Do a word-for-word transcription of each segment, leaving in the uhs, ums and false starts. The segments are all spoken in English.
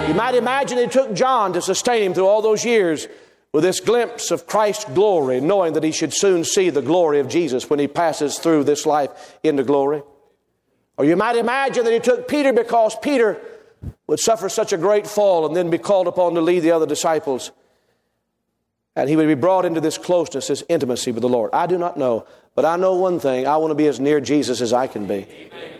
You might imagine it took John to sustain him through all those years with this glimpse of Christ's glory, knowing that he should soon see the glory of Jesus when he passes through this life into glory. Or you might imagine that he took Peter because Peter would suffer such a great fall and then be called upon to lead the other disciples. And he would be brought into this closeness, this intimacy with the Lord. I do not know, but I know one thing. I want to be as near Jesus as I can be. Amen.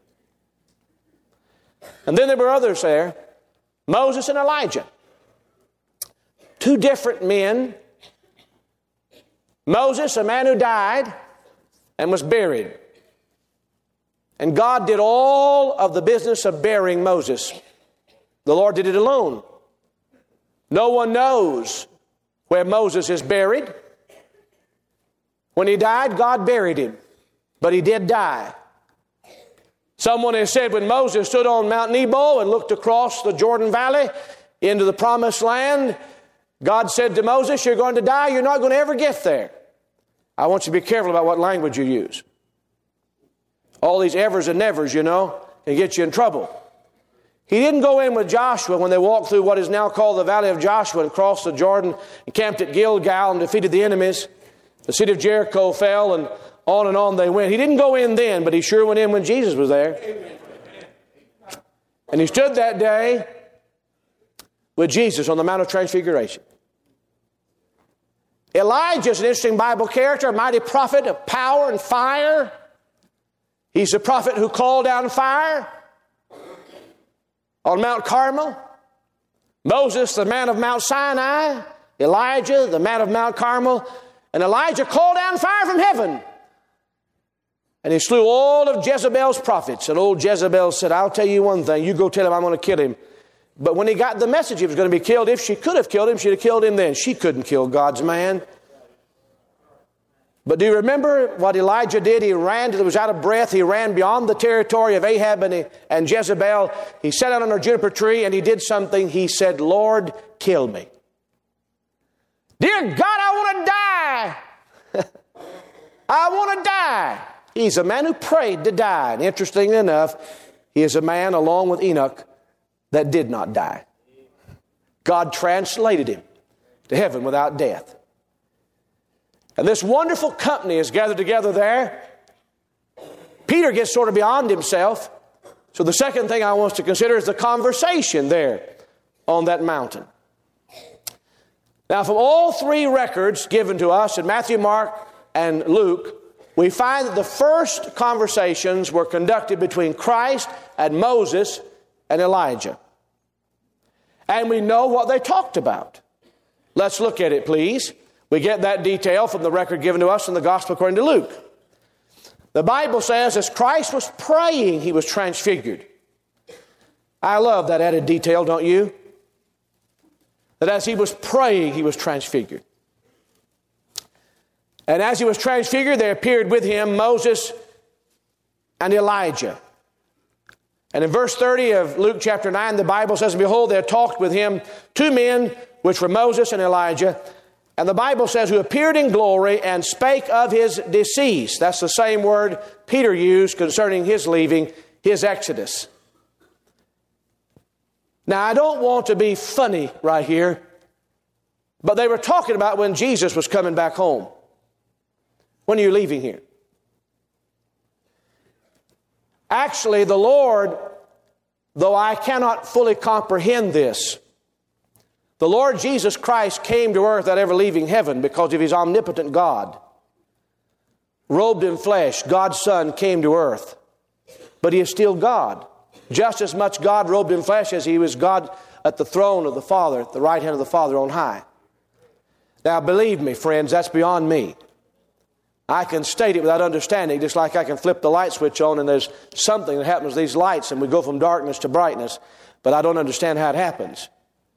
And then there were others there, Moses and Elijah. Two different men. Moses, a man who died and was buried. And God did all of the business of burying Moses. The Lord did it alone. No one knows where Moses is buried. When he died, God buried him. But he did die. Someone has said when Moses stood on Mount Nebo and looked across the Jordan Valley into the promised land, God said to Moses, you're going to die, you're not going to ever get there. I want you to be careful about what language you use. All these evers and nevers, you know, can get you in trouble. He didn't go in with Joshua when they walked through what is now called the Valley of Joshua and crossed the Jordan and camped at Gilgal and defeated the enemies. The city of Jericho fell and on and on they went. He didn't go in then, but he sure went in when Jesus was there. And he stood that day with Jesus on the Mount of Transfiguration. Elijah is an interesting Bible character, a mighty prophet of power and fire. He's the prophet who called down fire on Mount Carmel. Moses, the man of Mount Sinai. Elijah, the man of Mount Carmel. And Elijah called down fire from heaven. And he slew all of Jezebel's prophets. And old Jezebel said, I'll tell you one thing. You go tell him I'm going to kill him. But when he got the message he was going to be killed, if she could have killed him, she'd have killed him then. She couldn't kill God's man. But do you remember what Elijah did? He ran till he was out of breath. He ran beyond the territory of Ahab and, and Jezebel. He sat down under a juniper tree and he did something. He said, Lord, kill me. Dear God, I want to die. I want to die. He's a man who prayed to die. And interestingly enough, he is a man, along with Enoch, that did not die. God translated him to heaven without death. And this wonderful company is gathered together there. Peter gets sort of beyond himself. So the second thing I want us to consider is the conversation there on that mountain. Now, from all three records given to us in Matthew, Mark, and Luke, we find that the first conversations were conducted between Christ and Moses and Elijah. And we know what they talked about. Let's look at it, please. We get that detail from the record given to us in the Gospel according to Luke. The Bible says, as Christ was praying, he was transfigured. I love that added detail, don't you? That as he was praying, he was transfigured. And as he was transfigured, there appeared with him Moses and Elijah. And in verse thirty of Luke chapter nine, the Bible says, behold, there talked with him two men, which were Moses and Elijah. And the Bible says, who appeared in glory and spake of his decease. That's the same word Peter used concerning his leaving, his exodus. Now, I don't want to be funny right here, but they were talking about when Jesus was coming back home. When are you leaving here? Actually, the Lord, though I cannot fully comprehend this, the Lord Jesus Christ came to earth without ever leaving heaven because of his omnipotent God. Robed in flesh, God's Son came to earth. But he is still God. Just as much God robed in flesh as he was God at the throne of the Father, at the right hand of the Father on high. Now believe me, friends, that's beyond me. I can state it without understanding, just like I can flip the light switch on and there's something that happens to these lights and we go from darkness to brightness, but I don't understand how it happens.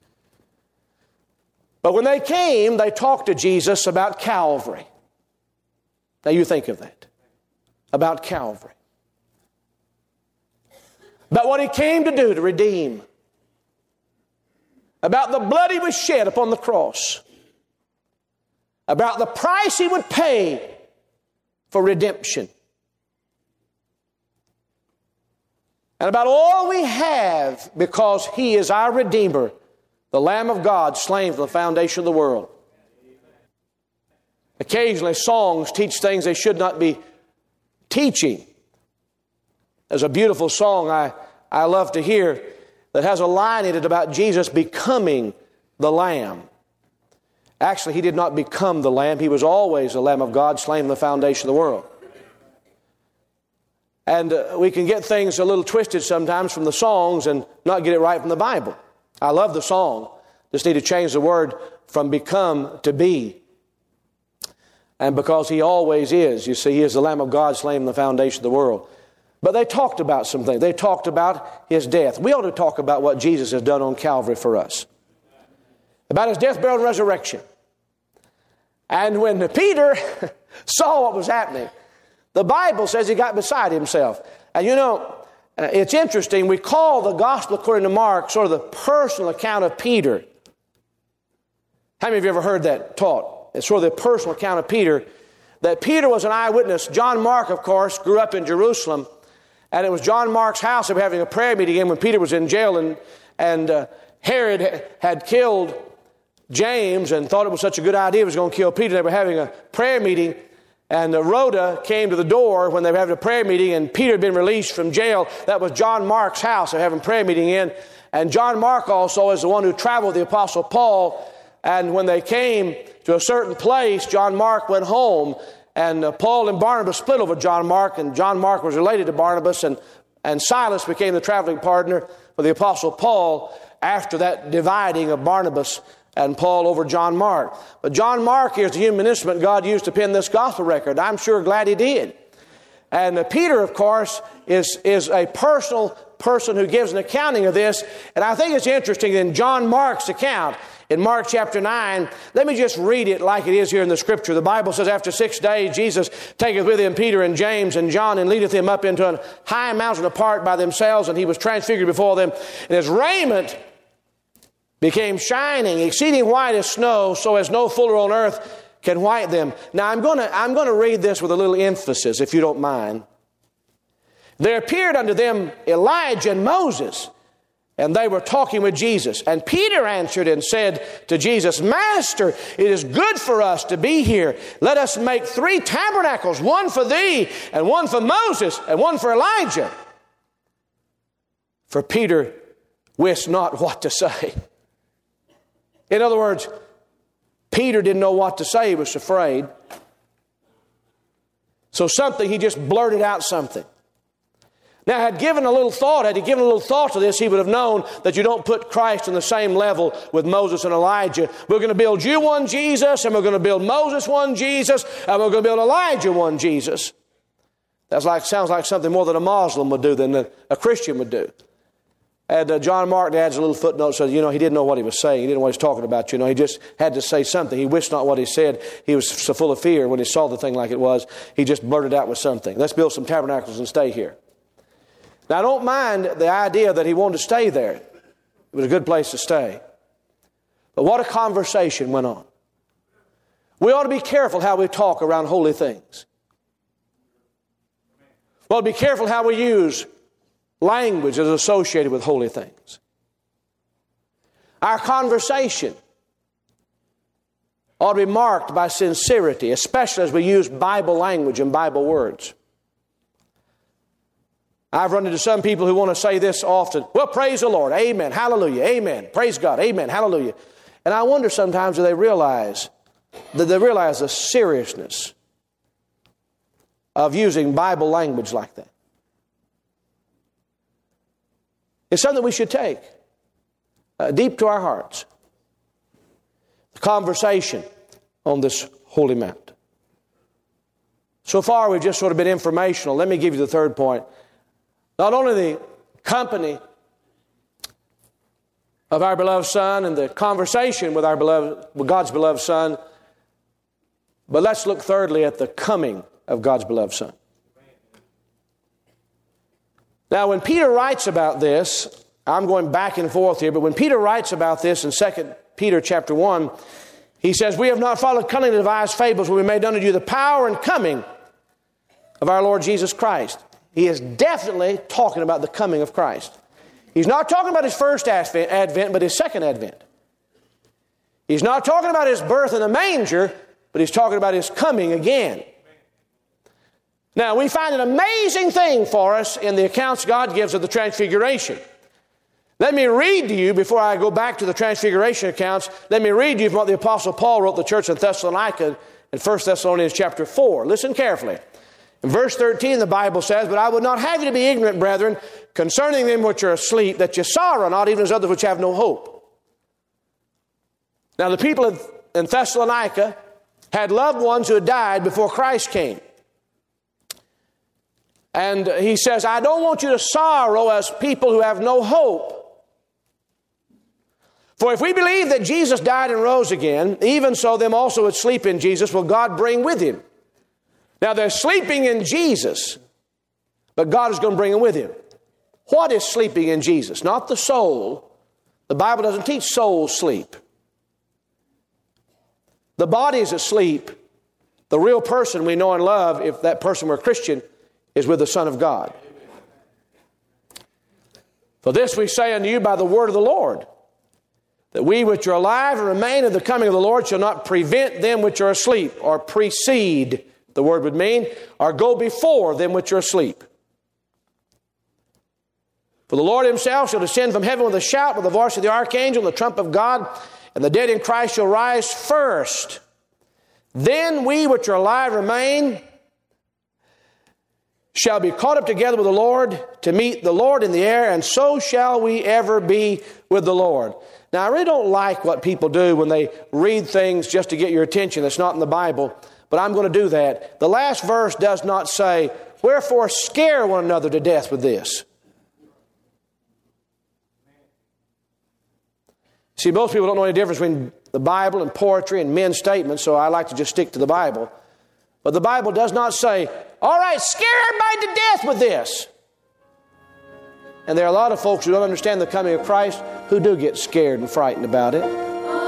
But when they came, they talked to Jesus about Calvary. Now you think of that. About Calvary. About what he came to do to redeem. About the blood he was shed upon the cross. About the price he would pay for redemption. and about all we have, because He is our Redeemer, the Lamb of God, slain from the foundation of the world. Occasionally, songs teach things they should not be teaching. There's a beautiful song I, I love to hear that has a line in it about Jesus becoming the Lamb. Actually, He did not become the Lamb. He was always the Lamb of God, slain from the foundation of the world. And uh, we can get things a little twisted sometimes from the songs and not get it right from the Bible. I love the song. Just need to change the word from become to be. And because He always is, you see, He is the Lamb of God, slain from the foundation of the world. But they talked about some things. They talked about His death. We ought to talk about what Jesus has done on Calvary for us. About His death, burial, and resurrection. And when Peter saw what was happening, the Bible says he got beside himself. And you know, it's interesting. We call the Gospel according to Mark sort of the personal account of Peter. How many of you ever heard that taught? It's sort of the personal account of Peter. That Peter was an eyewitness. John Mark, of course, grew up in Jerusalem. And it was John Mark's house they were having a prayer meeting in when Peter was in jail. And, and uh, Herod had killed James and thought it was such a good idea he was going to kill Peter. They were having a prayer meeting. And uh, Rhoda came to the door when they were having a prayer meeting. And Peter had been released from jail. That was John Mark's house they were having a prayer meeting in. And John Mark also is the one who traveled with the Apostle Paul. And when they came to a certain place, John Mark went home. And uh, Paul and Barnabas split over John Mark, and John Mark was related to Barnabas, and, and Silas became the traveling partner for the Apostle Paul after that dividing of Barnabas and Paul over John Mark. But John Mark here is the human instrument God used to pen this gospel record. I'm sure glad he did. And uh, Peter, of course, is, is a personal person who gives an accounting of this. And I think it's interesting in John Mark's account, in Mark chapter nine, let me just read it like it is here in the Scripture. The Bible says, after six days, Jesus taketh with him Peter and James and John, and leadeth them up into a high mountain apart by themselves, and he was transfigured before them. And his raiment became shining, exceeding white as snow, so as no fuller on earth can white them. Now, I'm going to I'm going to read this with a little emphasis, if you don't mind. There appeared unto them Elijah and Moses, and they were talking with Jesus. And Peter answered and said to Jesus, Master, it is good for us to be here. Let us make three tabernacles, one for thee, and one for Moses, and one for Elijah. For Peter wist not what to say. In other words, Peter didn't know what to say. He was afraid. So something, he just blurted out something. Now, had given a little thought, had he given a little thought to this, he would have known that you don't put Christ on the same level with Moses and Elijah. We're going to build you one Jesus, and we're going to build Moses one Jesus, and we're going to build Elijah one Jesus. That like, sounds like something more than a Muslim would do than a, a Christian would do. And uh, John Mark adds a little footnote, says, you know, he didn't know what he was saying. He didn't know what he was talking about. You know, he just had to say something. He wished not what he said. He was so full of fear when he saw the thing like it was. He just blurted out with something. Let's build some tabernacles and stay here. Now, I don't mind the idea that he wanted to stay there. It was a good place to stay. But what a conversation went on. We ought to be careful how we talk around holy things. We ought to be careful how we use language that is associated with holy things. Our conversation ought to be marked by sincerity, especially as we use Bible language and Bible words. I've run into some people who want to say this often. Well, praise the Lord. Amen. Hallelujah. Amen. Praise God. Amen. Hallelujah. And I wonder sometimes do they realize that they realize the seriousness of using Bible language like that. It's something we should take uh, deep to our hearts. The conversation on this holy mount. So far, we've just sort of been informational. Let me give you the third point. Not only the company of our beloved Son and the conversation with our beloved, with God's beloved Son, but let's look thirdly at the coming of God's beloved Son. Now, when Peter writes about this, I'm going back and forth here, but when Peter writes about this in Second Peter chapter one, he says, We have not followed cunningly devised fables when we made unto you the power and coming of our Lord Jesus Christ. he is definitely talking about the coming of Christ. He's not talking about his first advent, but his second advent. He's not talking about his birth in a manger, but he's talking about his coming again. Now, we find an amazing thing for us in the accounts God gives of the Transfiguration. Let me read to you, before I go back to the Transfiguration accounts, let me read to you from what the Apostle Paul wrote to the church in Thessalonica in First Thessalonians chapter four. Listen carefully. In verse thirteen, the Bible says, "But I would not have you to be ignorant, brethren, concerning them which are asleep, that ye sorrow not, even as others which have no hope." Now, the people in Thessalonica had loved ones who had died before Christ came. And he says, I don't want you to sorrow as people who have no hope. For if we believe that Jesus died and rose again, even so them also that sleep in Jesus will God bring with him. Now they're sleeping in Jesus, but God is going to bring them with him. What is sleeping in Jesus? Not the soul. The Bible doesn't teach soul sleep. The body is asleep. The real person we know and love, if that person were a Christian, is with the Son of God. For this we say unto you by the word of the Lord, that we which are alive and remain of the coming of the Lord shall not prevent them which are asleep, or precede, the word would mean, or go before them which are asleep. For the Lord himself shall descend from heaven with a shout, with the voice of the archangel, and the trump of God, and the dead in Christ shall rise first. Then we which are alive remain shall be caught up together with the Lord to meet the Lord in the air, and so shall we ever be with the Lord. Now, I really don't like what people do when they read things just to get your attention that's not in the Bible, but I'm going to do that. The last verse does not say, wherefore scare one another to death with this. See, most people don't know any difference between the Bible and poetry and men's statements, so I like to just stick to the Bible. But the Bible does not say, all right, scare everybody to death with this. And there are a lot of folks who don't understand the coming of Christ who do get scared and frightened about it.